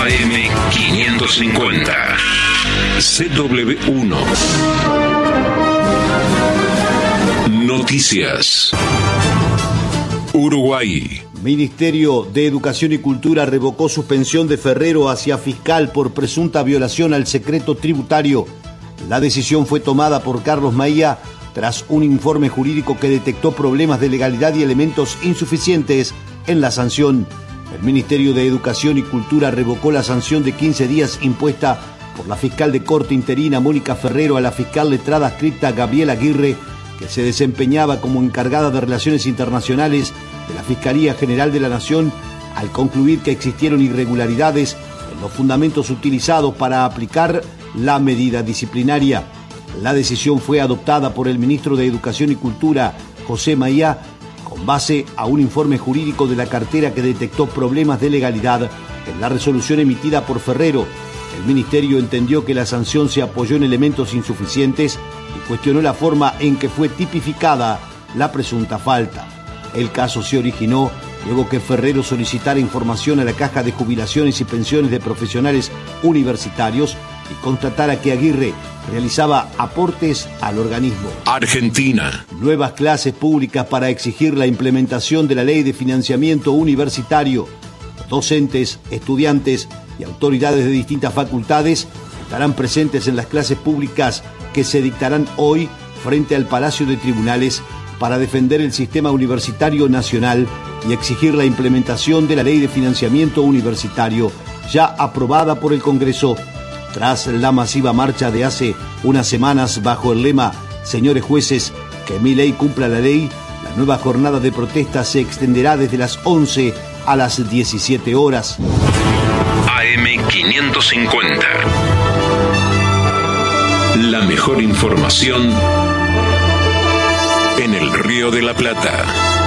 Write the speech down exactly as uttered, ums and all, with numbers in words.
A M quinientos cincuenta. C W uno. Noticias. Uruguay. Ministerio de Educación y Cultura revocó suspensión de Ferrero hacia fiscal por presunta violación al secreto tributario. La decisión fue tomada por Carlos Maía tras un informe jurídico que detectó problemas de legalidad y elementos insuficientes en la sanción. El Ministerio de Educación y Cultura revocó la sanción de quince días impuesta por la fiscal de corte interina Mónica Ferrero a la fiscal letrada adscrita Gabriela Aguirre, que se desempeñaba como encargada de Relaciones Internacionales de la Fiscalía General de la Nación, al concluir que existieron irregularidades en los fundamentos utilizados para aplicar la medida disciplinaria. La decisión fue adoptada por el ministro de Educación y Cultura, José Maía, con base a un informe jurídico de la cartera que detectó problemas de legalidad en la resolución emitida por Ferrero. El ministerio entendió que la sanción se apoyó en elementos insuficientes y cuestionó la forma en que fue tipificada la presunta falta. El caso se originó luego que Ferrero solicitara información a la Caja de Jubilaciones y Pensiones de Profesionales Universitarios y constatara que Aguirre realizaba aportes al organismo. Argentina. Nuevas clases públicas para exigir la implementación de la Ley de Financiamiento Universitario. Docentes, estudiantes y autoridades de distintas facultades estarán presentes en las clases públicas que se dictarán hoy frente al Palacio de Tribunales para defender el sistema universitario nacional y exigir la implementación de la Ley de Financiamiento Universitario ya aprobada por el Congreso. Tras la masiva marcha de hace unas semanas bajo el lema "Señores jueces, que mi ley cumpla la ley", la nueva jornada de protesta se extenderá desde las once a las diecisiete horas. A M quinientos cincuenta. La mejor información en el Río de la Plata.